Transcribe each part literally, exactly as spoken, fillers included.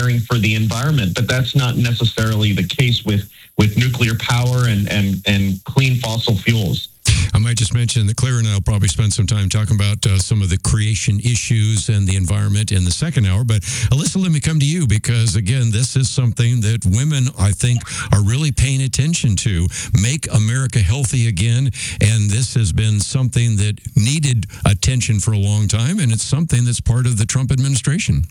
caring for the environment. But that's not necessarily the case with, with nuclear power and, and, and clean fossil fuels. I might just mention that Claire and I will probably spend some time talking about uh, some of the creation issues and the environment in the second hour. But Alyssa, let me come to you because, again, this is something that women, I think, are really paying attention to. Make America healthy again. And this has been something that needed attention for a long time. And it's something that's part of the Trump administration.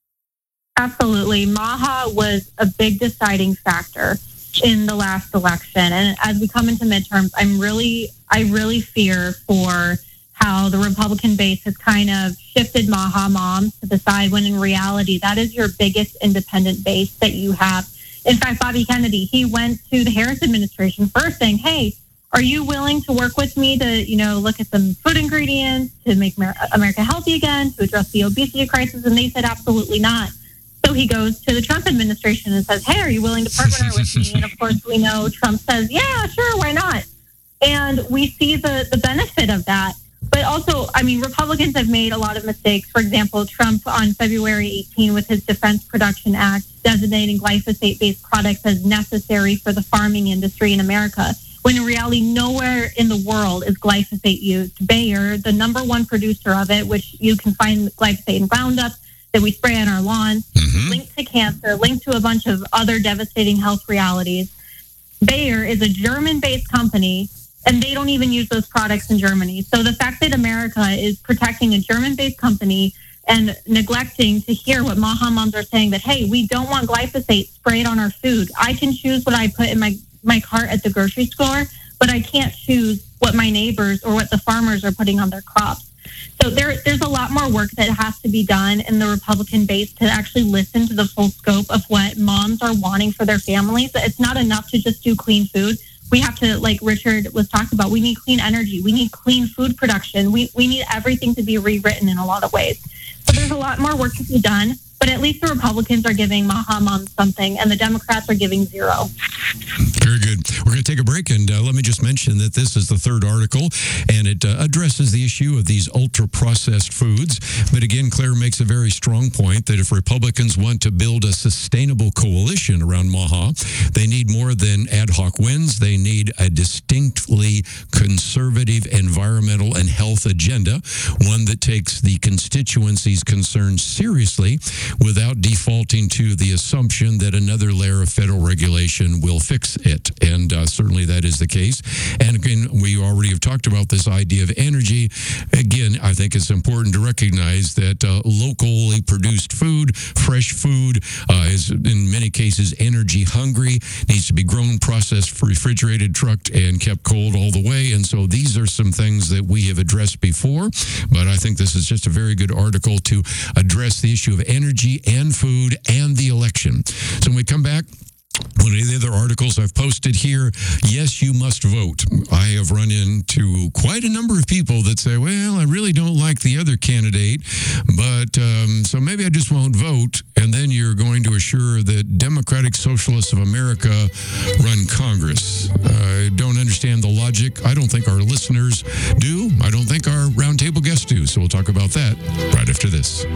Absolutely. MAHA was a big deciding factor in the last election. And as we come into midterms, I'm really, I really fear for how the Republican base has kind of shifted MAHA moms to the side when in reality, that is your biggest independent base that you have. In fact, Bobby Kennedy, he went to the Harris administration first saying, hey, are you willing to work with me to, you know, look at some food ingredients to make America healthy again, to address the obesity crisis? And they said, absolutely not. So he goes to the Trump administration and says, hey, are you willing to partner with me? And of course, we know Trump says, yeah, sure, why not? And we see the, the benefit of that. But also, I mean, Republicans have made a lot of mistakes. For example, Trump on February eighteenth with his Defense Production Act designating glyphosate-based products as necessary for the farming industry in America, when in reality, nowhere in the world is glyphosate used. Bayer, the number one producer of it, which you can find glyphosate in Roundup, that we spray on our lawns, mm-hmm. linked to cancer, linked to a bunch of other devastating health realities. Bayer is a German-based company, and they don't even use those products in Germany. So the fact that America is protecting a German-based company and neglecting to hear what MAHA moms are saying that, hey, we don't want glyphosate sprayed on our food. I can choose what I put in my, my cart at the grocery store, but I can't choose what my neighbors or what the farmers are putting on their crops. So there, there's a lot more work that has to be done in the Republican base to actually listen to the full scope of what moms are wanting for their families. It's not enough to just do clean food. We have to, like Richard was talking about, we need clean energy. We need clean food production. We, we need everything to be rewritten in a lot of ways. So there's a lot more work to be done. But at least the Republicans are giving MAHA moms something, and the Democrats are giving zero. Very good. We're going to take a break, and uh, let me just mention that this is the third article, and it uh, addresses the issue of these ultra-processed foods. But again, Claire makes a very strong point that if Republicans want to build a sustainable coalition around MAHA, they need more than ad hoc wins. They need a distinctly conservative environmental and health agenda, one that takes the constituency's concerns seriously, without defaulting to the assumption that another layer of federal regulation will fix it. And uh, certainly that is the case. And again, we already have talked about this idea of energy. Again, I think it's important to recognize that uh, locally produced food, fresh food, uh, is in many cases energy hungry, needs to be grown, processed, refrigerated, trucked, and kept cold all the way. And so these are some things that we have addressed before, but I think this is just a very good article to address the issue of energy and food and the election. So when we come back, one of the other articles I've posted here, yes, you must vote. I have run into quite a number of people that say, well, I really don't like the other candidate, but um, so maybe I just won't vote. And then you're going to assure that Democratic Socialists of America run Congress. I don't understand the logic. I don't think our listeners do. I don't think our roundtable guests do. So we'll talk about that right after this.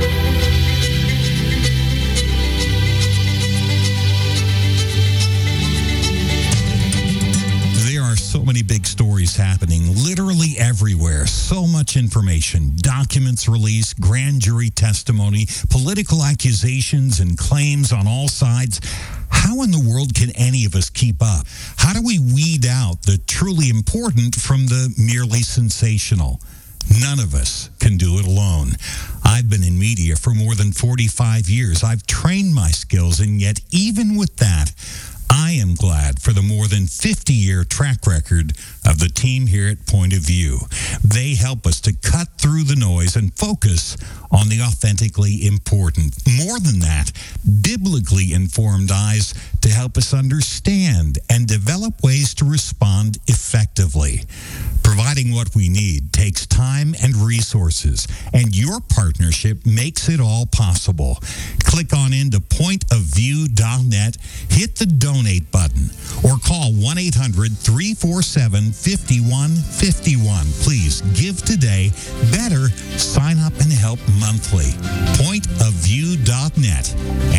So many big stories happening literally everywhere. So much information, documents released, grand jury testimony, political accusations and claims on all sides. How in the world can any of us keep up? How do we weed out the truly important from the merely sensational? None of us can do it alone. I've been in media for more than forty-five years. I've trained my skills, and yet even with that, I am glad for the more than fifty-year track record of the team here at Point of View. They help us to cut through the noise and focus on the authentically important. More than that, biblically informed eyes to help us understand and develop ways to respond effectively. Providing what we need takes time and resources, and your partnership makes it all possible. Click on into point of view dot net, hit the donate button, or call one eight hundred three four seven five one five one. Please give today. Better, sign up and help monthly. point of view dot net.